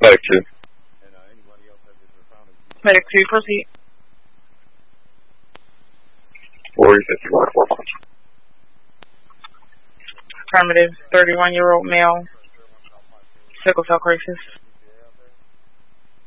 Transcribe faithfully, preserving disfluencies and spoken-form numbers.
Medic two. Medic two, proceed. forty fifty-one. Affirmative, thirty-one-year-old male, sickle cell crisis.